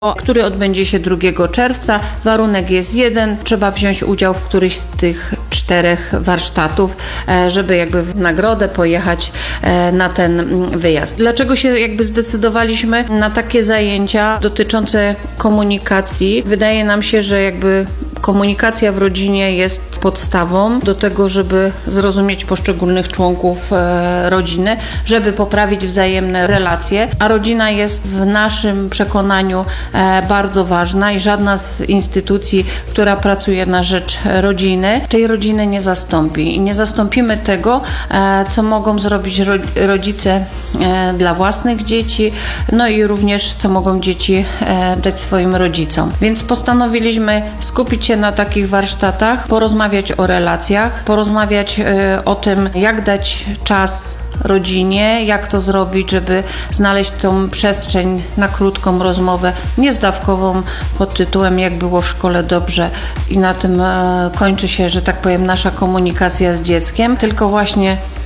który odbędzie się 2 czerwca. Warunek jest jeden, trzeba wziąć udział w któryś z tych 4 warsztatów, żeby w nagrodę pojechać na ten wyjazd. Dlaczego się zdecydowaliśmy na takie zajęcia dotyczące komunikacji? Wydaje nam się, że komunikacja w rodzinie jest podstawą do tego, żeby zrozumieć poszczególnych członków rodziny, żeby poprawić wzajemne relacje, a rodzina jest w naszym przekonaniu bardzo ważna i żadna z instytucji, która pracuje na rzecz rodziny, tej rodziny nie zastąpi. I nie zastąpimy tego, co mogą zrobić rodzice dla własnych dzieci, no i również co mogą dzieci dać swoim rodzicom. Więc postanowiliśmy skupić się na takich warsztatach, porozmawiać o relacjach, porozmawiać o tym, jak dać czas rodzinie, jak to zrobić, żeby znaleźć tą przestrzeń na krótką rozmowę, niezdawkową pod tytułem Jak było w szkole dobrze i na tym kończy się, że tak powiem, nasza komunikacja z dzieckiem, tylko właśnie